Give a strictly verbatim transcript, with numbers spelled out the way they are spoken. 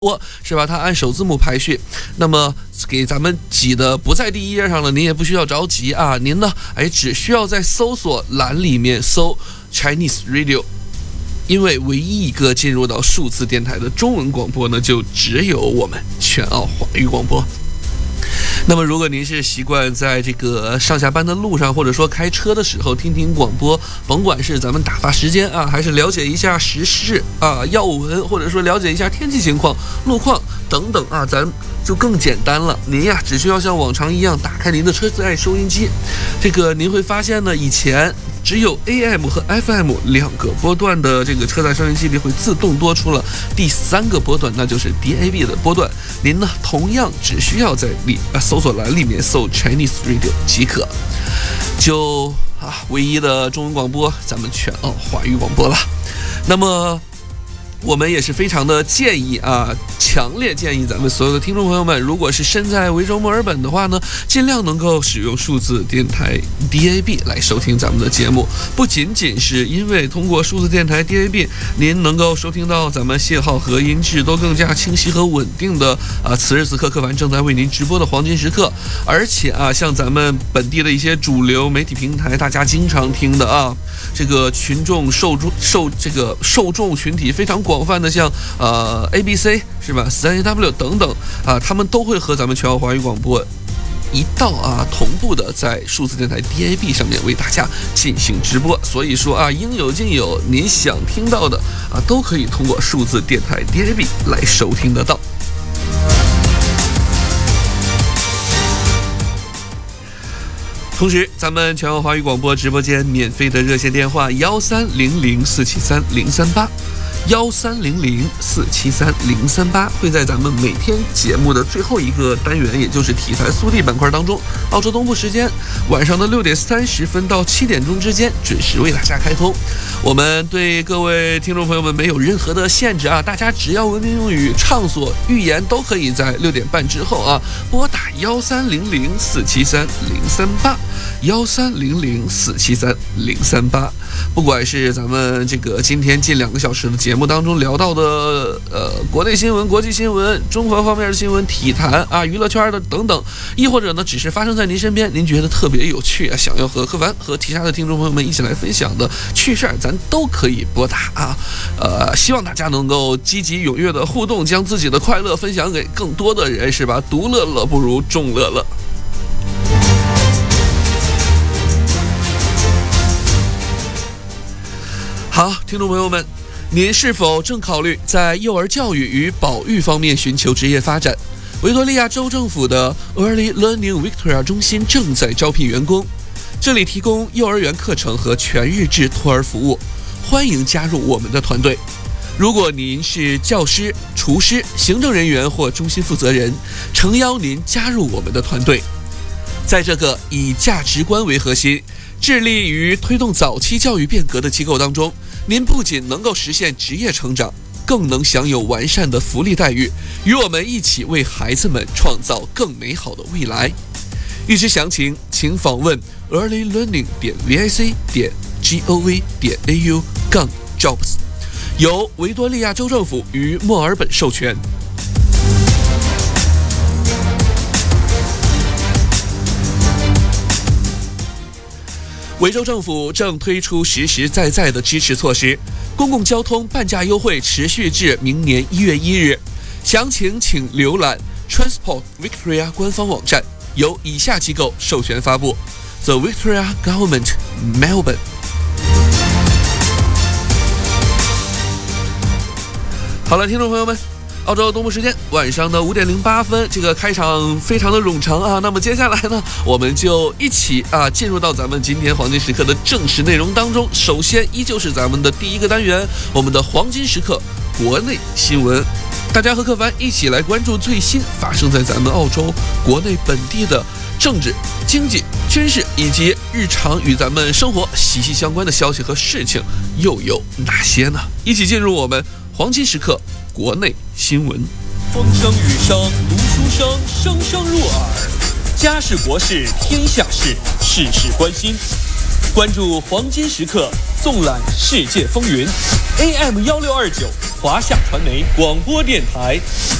播是吧？它按首字母排序，那么给咱们挤的不在第一页上了，您也不需要着急啊。您呢，哎，只需要在搜索栏里面搜 Chinese Radio， 因为唯一一个进入到数字电台的中文广播呢，就只有我们全澳华语广播。那么如果您是习惯在这个上下班的路上，或者说开车的时候听听广播，甭管是咱们打发时间啊，还是了解一下时事啊、要闻，或者说了解一下天气情况、路况等等啊，咱就更简单了。您呀，只需要像往常一样打开您的车载收音机，这个您会发现呢，以前只有 A M 和 F M 两个波段的这个车载收音机里会自动多出了第三个波段，那就是 D A B 的波段。您呢，同样只需要在里啊搜索栏里面搜 Chinese Radio 即可，就啊唯一的中文广播，咱们全澳华语广播了。那么我们也是非常的建议啊，强烈建议咱们所有的听众朋友们，如果是身在维州墨尔本的话呢，尽量能够使用数字电台 D A B 来收听咱们的节目。不仅仅是因为通过数字电台 D A B， 您能够收听到咱们信号和音质都更加清晰和稳定的啊，此时此刻柯凡正在为您直播的黄金时刻，而且啊，像咱们本地的一些主流媒体平台，大家经常听的啊，这个群众受众受这个受众群体非常广。广泛的像呃 A B C 是吧 三 A W 等等啊，他们都会和咱们全澳华语广播一道啊同步的在数字电台 D A B 上面为大家进行直播。所以说啊，应有尽有，您想听到的啊都可以通过数字电台 D A B 来收听得到。同时，咱们全澳华语广播直播间免费的热线电话幺三零零四七三零三八。幺三零零四七三零三八会在咱们每天节目的最后一个单元，也就是体坛速递板块当中，澳洲东部时间晚上的六点三十分到七点钟之间准时为大家开通。我们对各位听众朋友们没有任何的限制啊，大家只要文明用语畅所欲言，都可以在六点半之后啊拨打幺三零零四七三零三八幺三零零四七三零三八。不管是咱们这个今天近两个小时的节目当中聊到的呃国内新闻、国际新闻、中国方面的新闻、体坛啊、娱乐圈的等等，亦或者呢只是发生在您身边，您觉得特别有趣啊，想要和柯凡和其他的听众朋友们一起来分享的趣事儿，咱都可以拨打啊。呃，希望大家能够积极踊跃的互动，将自己的快乐分享给更多的人，是吧？独乐乐不如众乐乐。好，听众朋友们，您是否正考虑在幼儿教育与保育方面寻求职业发展？维多利亚州政府的 Early Learning Victoria 中心正在招聘员工，这里提供幼儿园课程和全日制托儿服务，欢迎加入我们的团队。如果您是教师、厨师、行政人员或中心负责人，诚邀您加入我们的团队。在这个以价值观为核心，致力于推动早期教育变革的机构当中，您不仅能够实现职业成长，更能享有完善的福利待遇，与我们一起为孩子们创造更美好的未来。预知详情，请访问 early learning 点 vic 点 gov 点 au 杠 jobs， 由维多利亚州政府与墨尔本授权。维州政府正推出实实在在的支持措施，公共交通半价优惠持续至明年一月一日。详情请浏览 Transport Victoria 官方网站，由以下机构授权发布 ：The Victoria Government Melbourne。好了，听众朋友们，澳洲东部时间晚上的五点零八分，这个开场非常的冗长啊。那么接下来呢，我们就一起啊进入到咱们今天黄金时刻的正式内容当中。首先依旧是咱们的第一个单元，我们的黄金时刻国内新闻。大家和柯凡一起来关注最新发生在咱们澳洲国内本地的政治、经济、军事以及日常与咱们生活息息相关的消息和事情又有哪些呢？一起进入我们黄金时刻国内新闻。 风声雨声读书声，声声入耳。家事国事天下事，事事关心。关注黄金时刻，纵览世界风云。A M 一六二九华夏传媒广播电台。